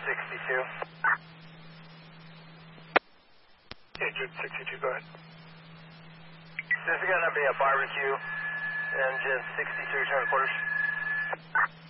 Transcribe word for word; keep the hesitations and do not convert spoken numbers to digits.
sixty-two. Engine sixty-two, go ahead. This is going to be a barbecue. Engine sixty-two, turn quarters.